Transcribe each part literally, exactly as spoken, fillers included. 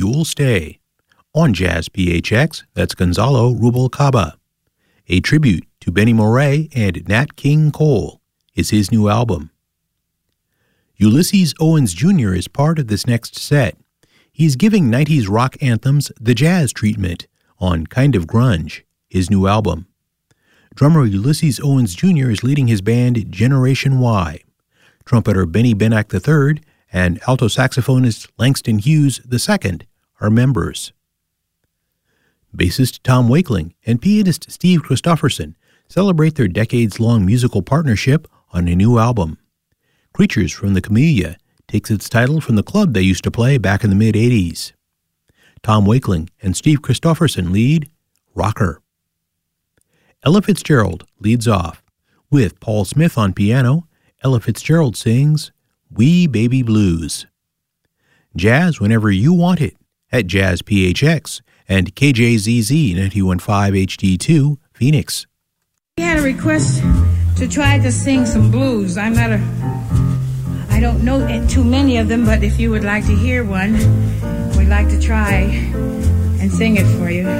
You'll Stay. On Jazz P H X, that's Gonzalo Rubalcaba. A tribute to Benny Moré and Nat King Cole is his new album. Ulysses Owens Junior is part of this next set. He's giving nineties rock anthems the jazz treatment on Kind of Grunge, his new album. Drummer Ulysses Owens Junior is leading his band Generation Y. Trumpeter Benny Benack the third and alto saxophonist Langston Hughes the second are members. Bassist Tom Wakeling and pianist Steve Christofferson celebrate their decades-long musical partnership on a new album. Creatures from the Camellia takes its title from the club they used to play back in the mid-eighties. Tom Wakeling and Steve Christofferson lead Rocker. Ella Fitzgerald leads off. With Paul Smith on piano, Ella Fitzgerald sings Wee Baby Blues. Jazz whenever you want it at Jazz P H X and K J Z Z ninety-one point five H D two, Phoenix. We had a request to try to sing some blues. I'm not a... I don't know too many of them, but if you would like to hear one, we'd like to try and sing it for you.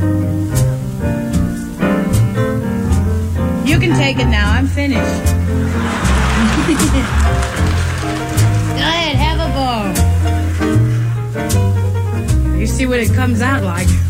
You can take it now. I'm finished. Go ahead, have a ball. You see what it comes out like.